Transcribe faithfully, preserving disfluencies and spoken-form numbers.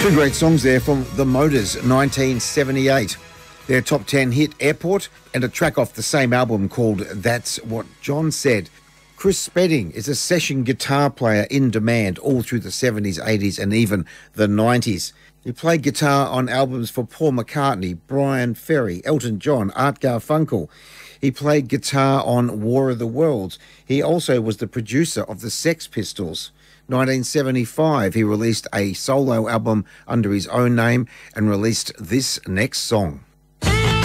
Two great songs there from The Motors, nineteen seventy-eight. Their top ten hit, Airport, and a track off the same album called That's What John Said. Chris Spedding is a session guitar player in demand all through the seventies, eighties and even the nineties. He played guitar on albums for Paul McCartney, Brian Ferry, Elton John, Art Garfunkel. He played guitar on War of the Worlds. He also was the producer of the Sex Pistols. nineteen seventy-five, he released a solo album under his own name and released this next song.